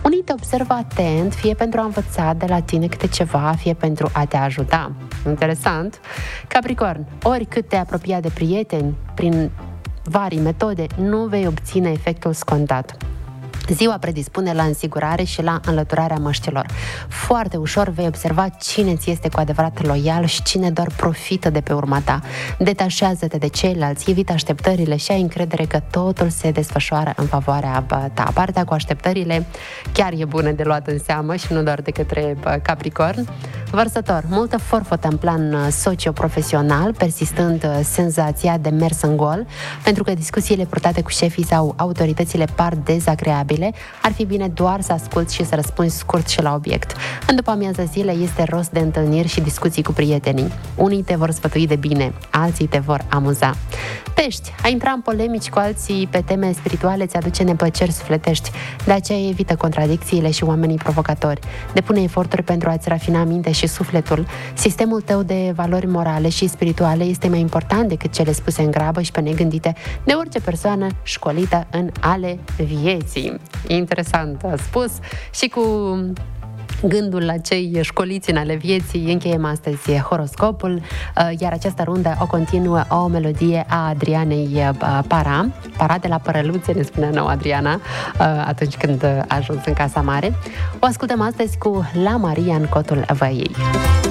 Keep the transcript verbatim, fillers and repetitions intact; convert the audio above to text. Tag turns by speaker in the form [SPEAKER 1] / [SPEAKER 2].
[SPEAKER 1] Unii te observă atent, fie pentru a învăța de la tine câte ceva, fie pentru a te ajuta. Interesant. Capricorn, oricât te apropia de prieteni, prin vari metode, nu vei obține efectul scontat. Ziua predispune la însigurare și la înlăturarea măștilor. Foarte ușor vei observa cine ți este cu adevărat loial și cine doar profită de pe urma ta. Detașează-te de ceilalți, evită așteptările și ai încredere că totul se desfășoară în favoarea ta. Partea cu așteptările chiar e bună de luat în seamă și nu doar de către Capricorn. Vărsător, multă forfotă în plan socio-profesional, persistând senzația de mers în gol, pentru că discuțiile purtate cu șefii sau autoritățile par dezagreabile. Ar fi bine doar să asculți și să răspunzi scurt și la obiect. În după amiază zile este rost de întâlniri și discuții cu prietenii. Unii te vor sfătui de bine, alții te vor amuza. Pești, a intra în polemici cu alții pe teme spirituale ți aduce neplăceri sufletești. De aceea evită contradicțiile și oamenii provocatori. Depune eforturi pentru a-ți rafina mintea și sufletul. Sistemul tău de valori morale și spirituale este mai important decât cele spuse în grabă și pe negândite de orice persoană școlită în ale vieții. Interesant a spus și cu gândul la cei școliți în ale vieții încheiem astăzi horoscopul, iar această rundă o continuă o melodie a Adrianei Para, Para de la Părăluțe, ne spunea nouă Adriana atunci când a ajuns în Casa Mare. O ascultăm astăzi cu La Maria în Cotul Văiei.